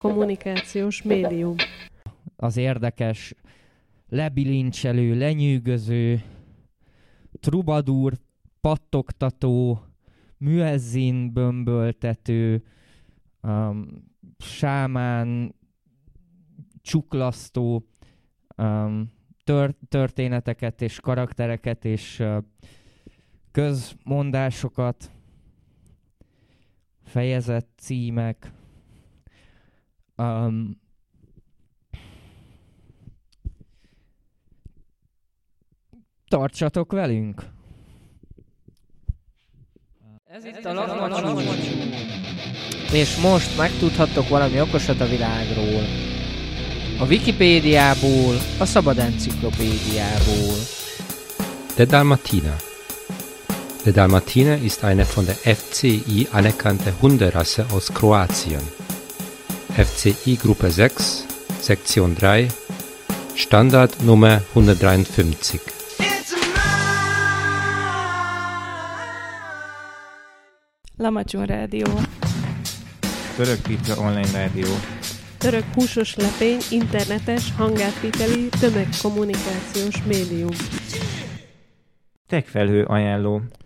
Kommunikációs médium. Az érdekes, lebilincselő, lenyűgöző, trubadúr, pattogtató, müezzin bömböltető, sámán, csuklasztó történeteket és karaktereket és közmondásokat, fejezet címek, tartsatok velünk! Ez itt a Lakmacsú. És most megtudhattok valami okosat a világról. A Wikipédiából, a Szabad Enciklopédiából. Der Dalmatiner. Der Dalmatiner ist eine von der FCI anerkannte Hunderasse aus Kroatien. FCI Gruppe 6, Sektion 3, Standard Nummer 153. Lamacsún Rádió. Török Pizza Online Rádió. Török húsos lepény, internetes, hangátviteli, tömegkommunikációs médium. Techfelhő ajánló.